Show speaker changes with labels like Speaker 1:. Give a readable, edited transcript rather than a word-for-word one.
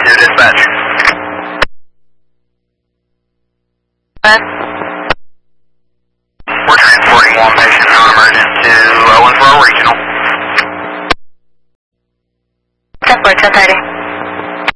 Speaker 1: to dispatch. We're transporting one patient non-emergent to Owensboro Regional.
Speaker 2: 10-4, 1030.